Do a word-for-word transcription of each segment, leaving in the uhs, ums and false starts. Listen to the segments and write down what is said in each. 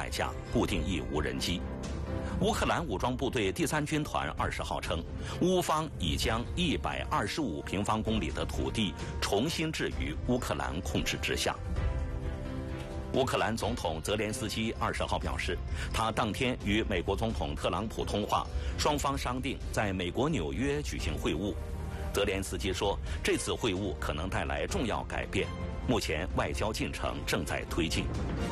百架固定翼无人机。乌克兰武装部队第三军团二十号称，乌方已将一百二十五平方公里的土地重新置于乌克兰控制之下。乌克兰总统泽连斯基二十号表示，他当天与美国总统特朗普通话，双方商定在美国纽约举行会晤。泽连斯基说，这次会晤可能带来重要改变，目前外交进程正在推进。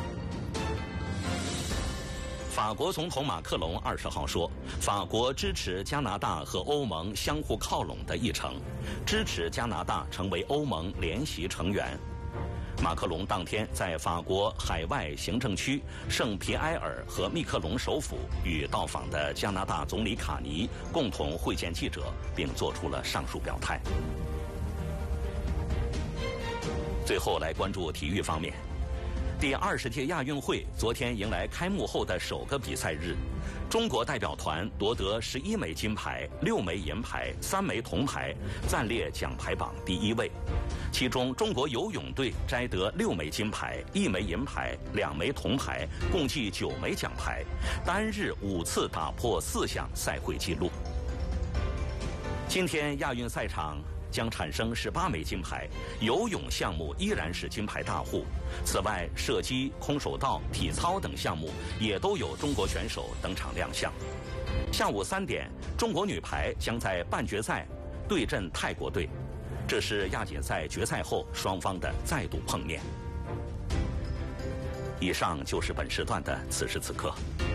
法国总统马克龙二十号说，法国支持加拿大和欧盟相互靠拢的议程，支持加拿大成为欧盟联席成员。马克龙当天在法国海外行政区圣皮埃尔和密克隆首府与到访的加拿大总理卡尼共同会见记者，并做出了上述表态。最后来关注体育方面。第二十届亚运会昨天迎来开幕后的首个比赛日，中国代表团夺得十一枚金牌、六枚银牌、三枚铜牌，暂列奖牌榜第一位。其中，中国游泳队摘得六枚金牌、一枚银牌、两枚铜牌，共计九枚奖牌，单日五次打破四项赛会纪录。今天亚运赛场将产生十八枚金牌，游泳项目依然是金牌大户。此外，射击、空手道、体操等项目也都有中国选手登场亮相。下午三点，中国女排将在半决赛对阵泰国队，这是亚锦赛决赛后双方的再度碰面。以上就是本时段的此时此刻。